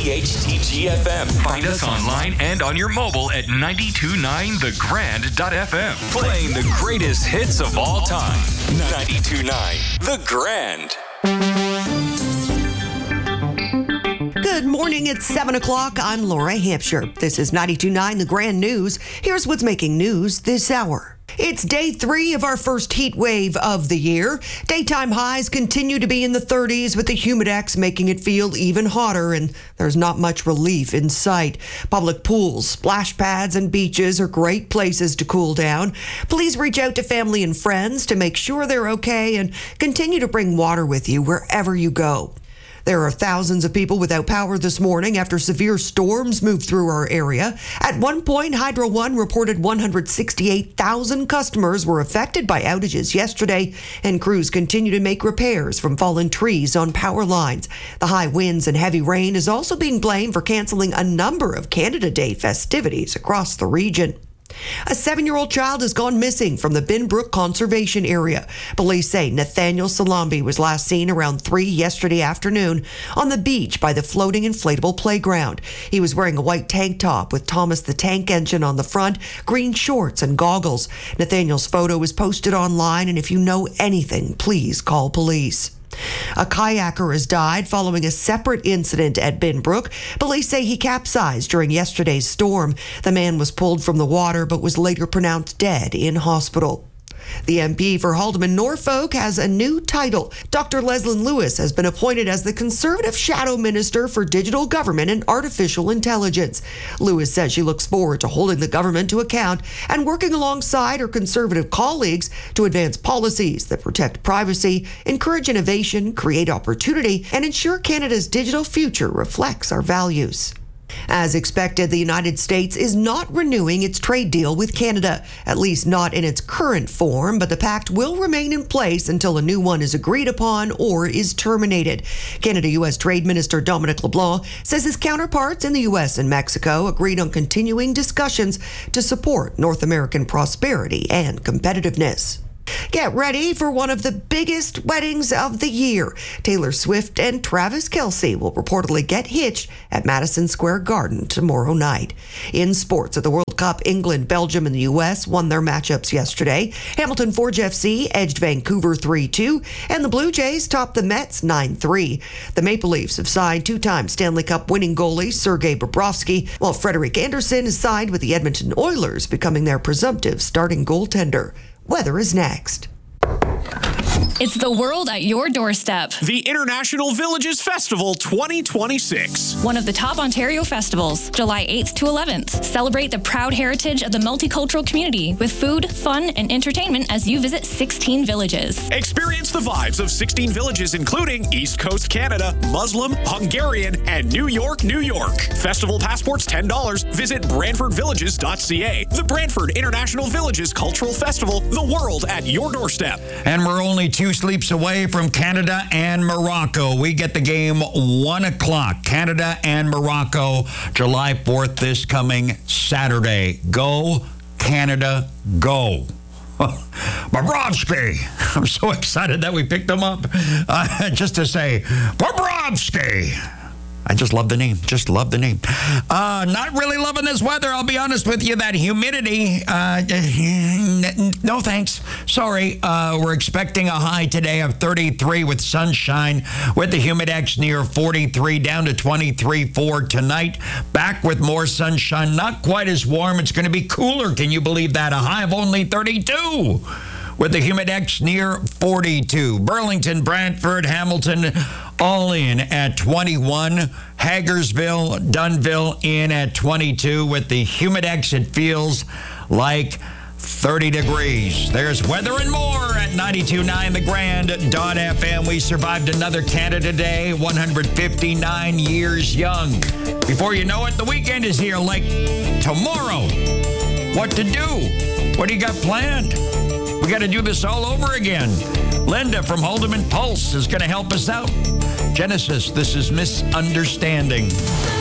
WPHTG-FM. Find us online and on your mobile at 929thegrand.fm. Playing the greatest hits of all time. 92.9 The Grand. Good morning, it's 7 o'clock. I'm Laura Hampshire. This is 92.9 The Grand News. Here's what's making news this hour. It's day 3 of our first heat wave of the year. Daytime highs continue to be in the 30s with the Humidex making it feel even hotter, and there's not much relief in sight. Public pools, splash pads, and beaches are great places to cool down. Please reach out to family and friends to make sure they're okay and continue to bring water with you wherever you go. There are thousands of people without power this morning after severe storms moved through our area. At one point, Hydro One reported 168,000 customers were affected by outages yesterday, and crews continue to make repairs from fallen trees on power lines. The high winds and heavy rain is also being blamed for canceling a number of Canada Day festivities across the region. A 7-year-old child has gone missing from the Binbrook Conservation Area. Police say Nathaniel Salambi was last seen around 3 yesterday afternoon on the beach by the floating inflatable playground. He was wearing a white tank top with Thomas the Tank Engine on the front, green shorts and goggles. Nathaniel's photo was posted online, and if you know anything, please call police. A kayaker has died following a separate incident at Binbrook. Police say he capsized during yesterday's storm. The man was pulled from the water but was later pronounced dead in hospital. The MP for Haldimand Norfolk has a new title. Dr. Leslyn Lewis has been appointed as the Conservative Shadow Minister for Digital Government and Artificial Intelligence. Lewis says she looks forward to holding the government to account and working alongside her Conservative colleagues to advance policies that protect privacy, encourage innovation, create opportunity, and ensure Canada's digital future reflects our values. As expected, the United States is not renewing its trade deal with Canada, at least not in its current form, but the pact will remain in place until a new one is agreed upon or is terminated. Canada-U.S. Trade Minister Dominic LeBlanc says his counterparts in the U.S. and Mexico agreed on continuing discussions to support North American prosperity and competitiveness. Get ready for one of the biggest weddings of the year. Taylor Swift and Travis Kelce will reportedly get hitched at Madison Square Garden tomorrow night. In sports, at the World Cup, England, Belgium, and the U.S. won their matchups yesterday. Hamilton Forge FC edged Vancouver 3-2, and the Blue Jays topped the Mets 9-3. The Maple Leafs have signed 2-time Stanley Cup winning goalie Sergei Bobrovsky, while Frederik Andersen is signed with the Edmonton Oilers, becoming their presumptive starting goaltender. Weather is next. It's the world at your doorstep. The International Villages Festival 2026. One of the top Ontario festivals, July 8th to 11th. Celebrate the proud heritage of the multicultural community with food, fun, and entertainment as you visit 16 villages. Experience the vibes of 16 villages, including East Coast Canada, Muslim, Hungarian, and New York, New York. Festival passports $10. Visit BrantfordVillages.ca. The Brantford International Villages Cultural Festival, the world at your doorstep. And we're only 2 sleeps away from Canada and Morocco. We get the game 1 o'clock. Canada and Morocco, July 4th, this coming Saturday. Go, Canada, go. Bobrovsky. I'm so excited that we picked him up. Just to say, Bobrovsky. I just love the name. Just love the name. Not really loving this weather, I'll be honest with you. That humidity, no thanks. Sorry. We're expecting a high today of 33 with sunshine, with the Humidex near 43, down to 23 for tonight. Back with more sunshine. Not quite as warm. It's going to be cooler. Can you believe that? A high of only 32. With the Humidex near 42. Burlington, Brantford, Hamilton, all in at 21. Hagersville, Dunnville in at 22. With the Humidex, it feels like 30 degrees. There's weather and more at 92.9 The Grand.fm. We survived another Canada Day, 159 years young. Before you know it, the weekend is here, like tomorrow. What to do? What do you got planned? We got to do this all over again. Linda from Haldimand Pulse is going to help us out. Genesis, this is Misunderstanding.